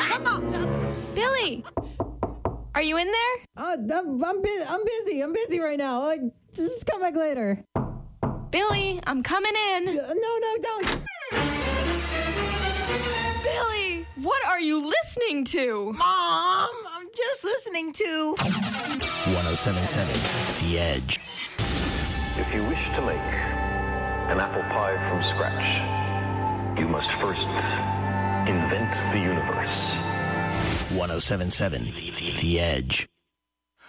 Billy! Are you in there? I'm busy. I'm busy right now. Just come back later. Billy, I'm coming in. No, don't. Billy, what are you listening to? Mom, I'm just listening to 107.7 The Edge. If you wish to make an apple pie from scratch, you must first invent the universe. 107.7 The Edge.